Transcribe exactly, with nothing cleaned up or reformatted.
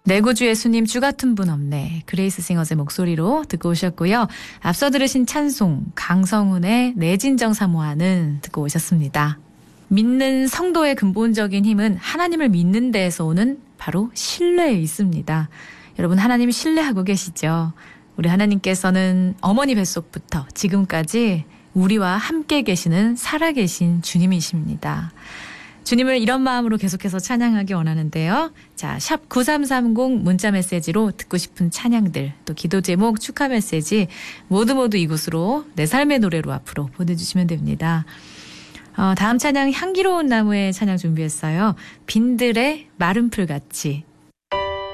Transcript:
내 구주 예수님 주 같은 분 없네. 그레이스 싱어즈의 목소리로 듣고 오셨고요. 앞서 들으신 찬송 강성훈의 내 진정 사모하는 듣고 오셨습니다. 믿는 성도의 근본적인 힘은 하나님을 믿는 데에서 오는 바로 신뢰에 있습니다. 여러분 하나님 신뢰하고 계시죠? 우리 하나님께서는 어머니 뱃속부터 지금까지 우리와 함께 계시는 살아계신 주님이십니다. 주님을 이런 마음으로 계속해서 찬양하기 원하는데요. 자, 샵 구삼삼공 문자 메시지로 듣고 싶은 찬양들, 또 기도 제목, 축하 메시지 모두 모두 이곳으로 내 삶의 노래로 앞으로 보내주시면 됩니다. 어, 다음 찬양 향기로운 나무의 찬양 준비했어요. 빈들의 마른 풀같이.